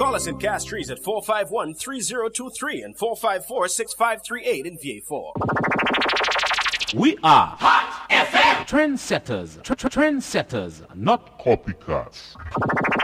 Call us in Castries at 451-3023 and 454-6538 in VA4. We are Hot FM trendsetters, trendsetters, not copycats.